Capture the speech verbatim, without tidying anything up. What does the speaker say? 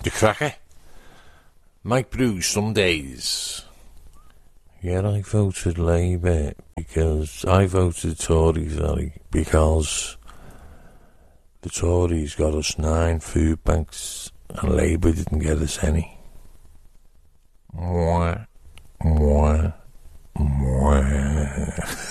The cracker. Mike Bruce, some days. Yeah, I voted Labour because I voted Tories, Harry, because the Tories got us nine food banks and Labour didn't get us any. Mwah, mwah, mwah.